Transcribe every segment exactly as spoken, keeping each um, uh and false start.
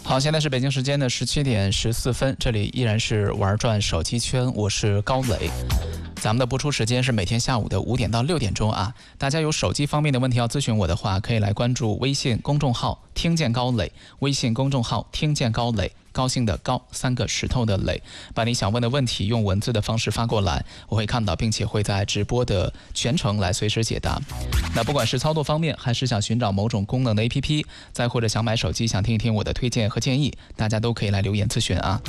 好，现在是北京时间的十七点十四分，这里依然是玩转手机圈，我是高磊。咱们的播出时间是每天下午的五点到六点钟啊。大家有手机方面的问题要咨询我的话，可以来关注微信公众号“听见高磊”，微信公众号“听见高磊”，高兴的高，三个石头的磊，把你想问的问题用文字的方式发过来，我会看到，并且会在直播的全程来随时解答。那不管是操作方面，还是想寻找某种功能的 A P P， 再或者想买手机，想听一听我的推荐和建议，大家都可以来留言咨询啊。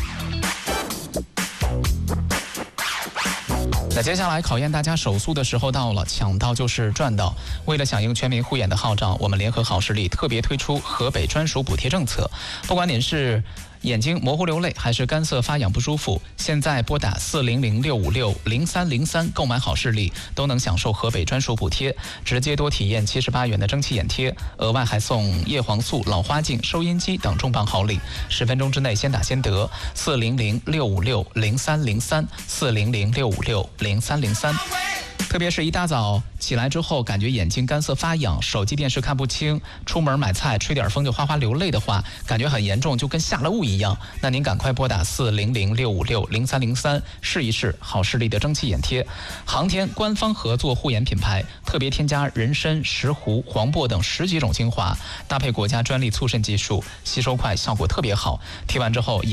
那接下来考验大家手速的时候到了，抢到就是赚到。为了响应全民护眼的号召，我们联合好视力特别推出河北专属补贴政策。不管您是眼睛模糊流泪还是干涩发痒不舒服，现在拨打四零零六五六零三零三购买好视力，都能享受河北专属补贴，直接多体验七十八元的蒸汽眼贴，额外还送叶黄素、老花镜、收音机等重磅好礼。十分钟之内先打先得，四零零六五六零三零三，四零零六五六零三零三。特别是一大早起来之后，感觉眼睛干涩发痒，手机电视看不清，出门买菜吹点风就哗哗流泪的话，感觉很严重，就跟下了雾一样。那您赶快拨打四零零六五六零三零三试一试好视力的蒸汽眼贴。航天官方合作护眼品牌，特别添加人参、石斛、黄柏等十几种精华，搭配国家专利促渗技术，吸收快，效果特别好。贴完之后